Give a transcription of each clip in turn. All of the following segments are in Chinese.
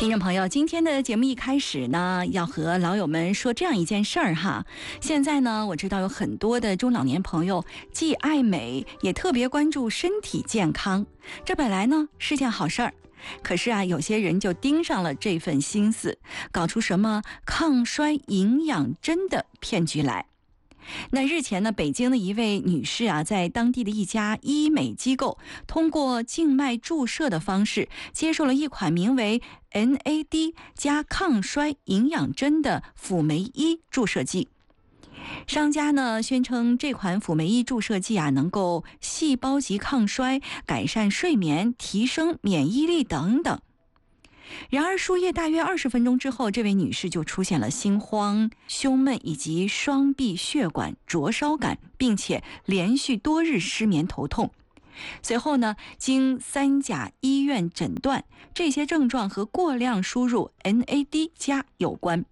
听众朋友，今天的节目一开始呢，要和老友们说这样一件事儿哈。现在呢，我知道有很多的中老年朋友既爱美，也特别关注身体健康。这本来呢是件好事儿，可是啊，有些人就盯上了这份心思，搞出什么抗衰营养针的骗局来。那日前呢，北京的一位女士啊，在当地的一家医美机构，通过静脉注射的方式，接受了一款名为 NAD 加抗衰营养针的辅酶一注射剂。商家呢宣称这款辅酶一注射剂啊，能够细胞级抗衰、改善睡眠、提升免疫力等等。然而输液大约20分钟之后，这位女士就出现了心慌、胸闷以及双臂血管灼烧感，并且连续多日失眠头痛。随后呢，经3甲医院诊断，这些症状和过量输入 NAD 加有关。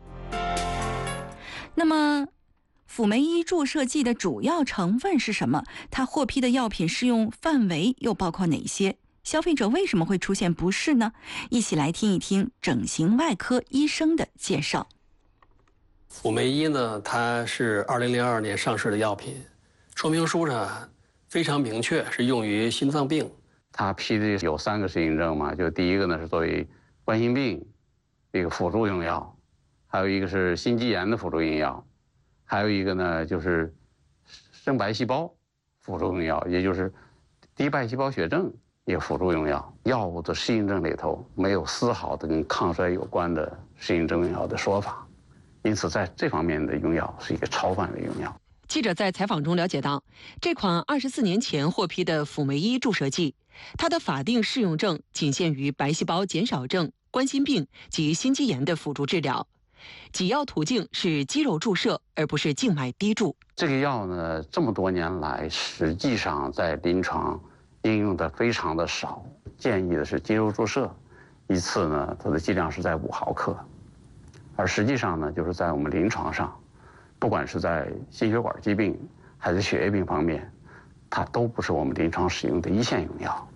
那么辅酶一注射剂的主要成分是什么？它获批的药品适用范围又包括哪些？消费者为什么会出现不适呢？一起来听一听整形外科医生的介绍。 辅酶一呢，它是2002年上市的药品，说明书上非常明确，是用于心脏病。 它批的有3个适应症嘛，就第一个呢是作为冠心病一个辅助用药，还有一个是心肌炎的辅助用药，还有一个呢就是生白细胞辅助用药，也就是低白细胞血症一个辅助用药。药物的适应症里头没有丝毫的跟抗衰有关的适应症用药的说法，因此在这方面的用药是一个超范围用药。 记者在采访中了解到，这款24年前获批的辅酶一注射剂，它的法定适用症仅限于白细胞减少症、冠心病及心肌炎的辅助治疗，给药途径是肌肉注射，而不是静脉滴注。 这个药呢，这么多年来实际上在临床应用的非常的少，建议的是肌肉注射，一次呢它的剂量是在5毫克，而实际上呢就是在我们临床上，不管是在心血管疾病还是血液病方面，它都不是我们临床使用的一线用药。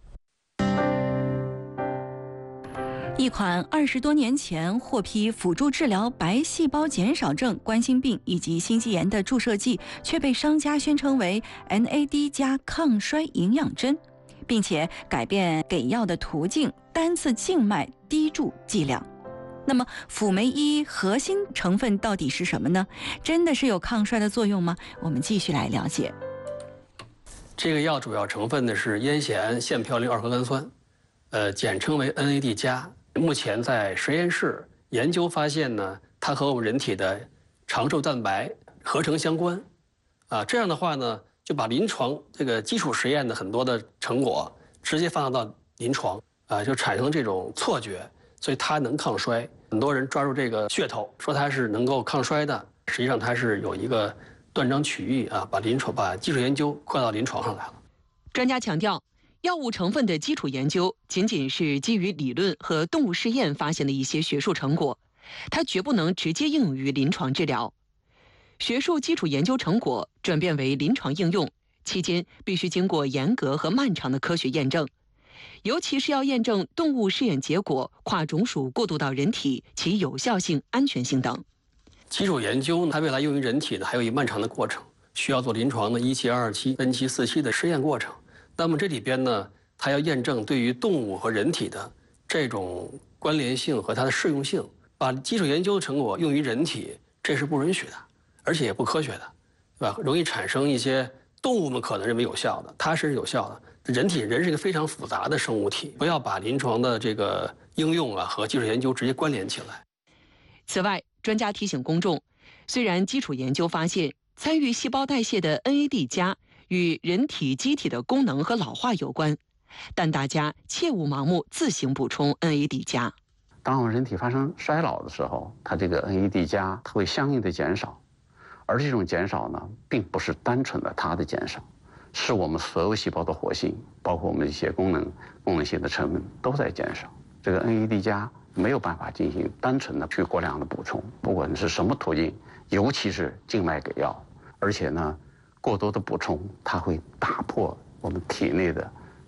一款20多年前获批辅助治疗白细胞减少症、冠心病以及心肌炎的注射剂，却被商家宣称为 NAD 加抗衰营养针，并且改变给药的途径，单次静脉滴注剂量。那么辅酶一核心成分到底是什么呢？真的是有抗衰的作用吗？我们继续来了解。 这个药主要成分呢是烟酰腺嘌呤2核苷酸，简称为 NAD 加。目前在实验室研究发现呢，它和我们人体的长寿蛋白合成相关，这样的话呢，就把临床这个基础实验的很多的成果直接放到临床，就产生这种错觉，所以它能抗衰。很多人抓住这个噱头，说它是能够抗衰的，实际上它是有一个断章取义把基础研究扩到临床上来了。 专家强调，药物成分的基础研究仅仅是基于理论和动物试验发现的一些学术成果，它绝不能直接应用于临床治疗。学术基础研究成果转变为临床应用期间，必须经过严格和漫长的科学验证，尤其是要验证动物试验结果跨种属过渡到人体其有效性、安全性等。 基础研究它未来用于人体呢，还有一漫长的过程，需要做临床的1期、2期、3期、4期的实验过程。那么这里边呢，它要验证对于动物和人体的这种关联性和它的适用性，把基础研究的成果用于人体，这是不允许的，而且也不科学的，对吧？容易产生一些动物们可能认为有效的，它是有效的。人是一个非常复杂的生物体，不要把临床的这个应用和基础研究直接关联起来。 此外，专家提醒公众，虽然基础研究发现参与细胞代谢的 NAD 加与人体机体的功能和老化有关，但大家切勿盲目自行补充 NAD 加。 当我们人体发生衰老的时候，它这个 NAD 加它会相应的减少，而这种减少呢，并不是单纯的它的减少，是我们所有细胞的活性，包括我们一些功能性的成分都在减少。这个 NAD 加没有办法进行单纯的去过量的补充，不管是什么途径，尤其是静脉给药，而且呢，过多的补充它会打破我们体内的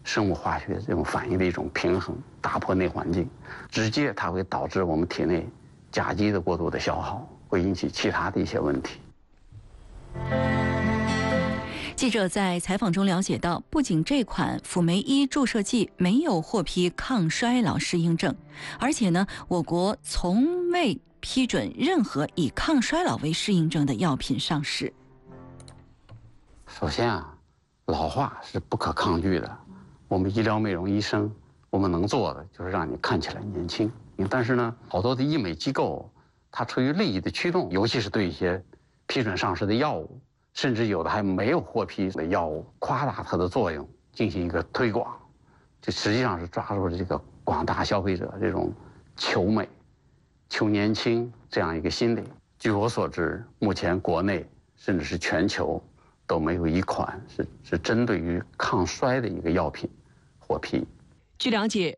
生物化学这种反应的一种平衡，打破内环境，直接它会导致我们体内甲基的过度的消耗，会引起其他的一些问题。 记者在采访中了解到，不仅这款辅酶1注射剂没有获批抗衰老适应症，而且呢，我国从未批准任何以抗衰老为适应症的药品上市。 首先啊，老化是不可抗拒的。我们医疗美容医生，我们能做的就是让你看起来年轻。但是呢，好多的医美机构，它出于利益的驱动，尤其是对一些批准上市的药物，甚至有的还没有获批的药物，夸大它的作用，进行一个推广，就实际上是抓住了这个广大消费者这种求美、求年轻这样一个心理。据我所知，目前国内甚至是全球都没有一款是针对于抗衰的一个药品获批。 据了解，